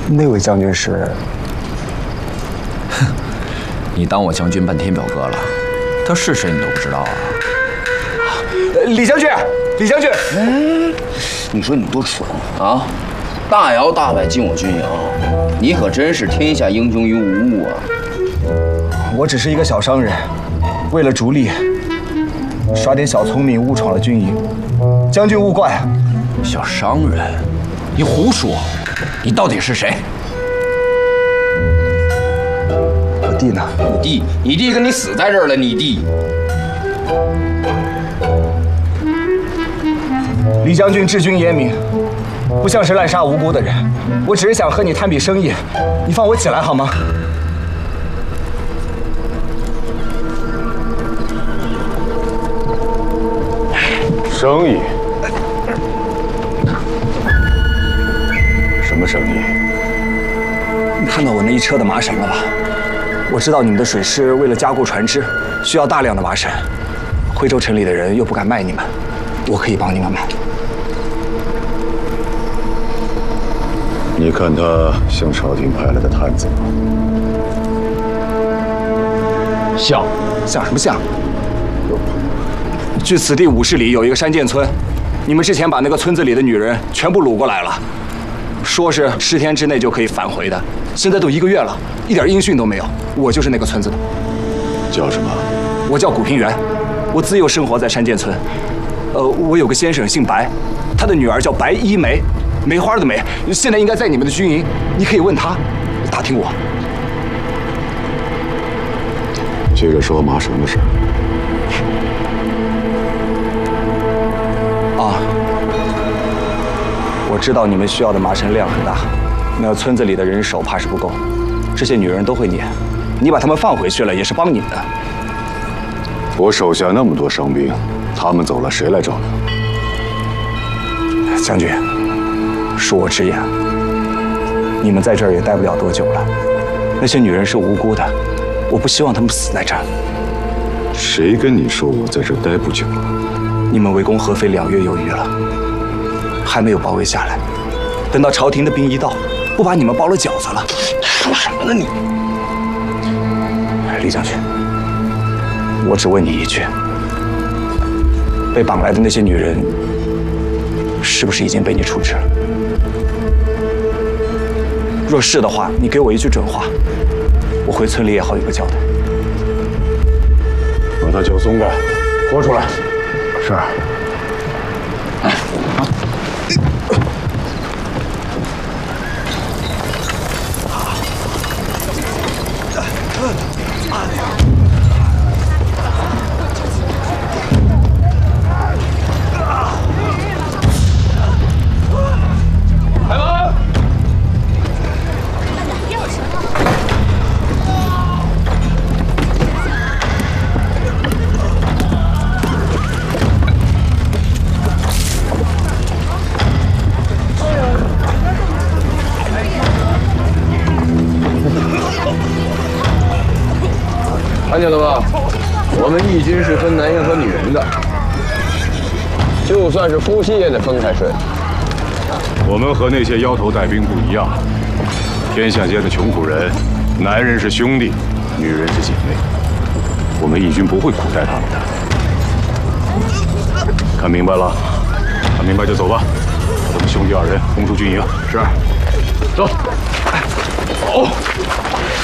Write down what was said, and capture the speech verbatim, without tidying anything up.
那位将军是？ 哼，你当我将军半天表哥了？他是谁你都不知道啊？ 李将军，李将军， 嗯，你说你多蠢啊！大摇大摆进我军营，你可真是天下英雄于无物啊！ 我只是一个小商人，为了逐利，耍点小聪明，误闯了军营。将军勿怪啊！ 小商人，你胡说！你到底是谁？ 我弟呢？ 你弟，你弟跟你死在这儿了，你弟。 李将军治军严明，不像是滥杀无辜的人。我只是想和你谈笔生意，你放我起来好吗？ 生意？什么生意？ 你看到我那一车的麻绳了吧？我知道你们的水师为了加固船只，需要大量的麻绳。徽州城里的人又不敢卖你们，我可以帮你们买。 你看他像朝廷派来的探子吗？ 像，像什么像？距此地五十里有一个山涧村，你们之前把那个村子里的女人全部掳过来了，说是十天之内就可以返回的，现在都一个月了，一点音讯都没有。我就是那个村子的。 叫什么？ 我叫古平原，我自幼生活在山涧村。呃，我有个先生姓白，他的女儿叫白一梅，梅花的梅，现在应该在你们的军营，你可以问他，打听我。 接着说麻绳的事。 啊，我知道你们需要的麻绳量很大，那村子里的人手怕是不够，这些女人都会捻，你把她们放回去了也是帮你们的。 我手下那么多伤兵，他们走了谁来照料？ 将军，恕我直言，你们在这儿也待不了多久了。那些女人是无辜的，我不希望她们死在这儿。 谁跟你说我在这儿待不久了？ 你们围攻合肥两月有余了，还没有包围下来。等到朝廷的兵一到，不把你们包了饺子了。 说什么呢你？ 李将军，我只问你一句：被绑来的那些女人，是不是已经被你处置了？若是的话，你给我一句准话，我回村里也好有个交代。 把他脚松开，拖出来。是。 开门！看见了吧？我们义军是分男人和女人的，就算是夫妻也得分开睡。 我们和那些腰头带兵不一样，天下间的穷苦人，男人是兄弟，女人是姐妹，我们义军不会苦待他们的。看明白了？看明白就走吧，把他们兄弟二人轰出军营。是。走。走。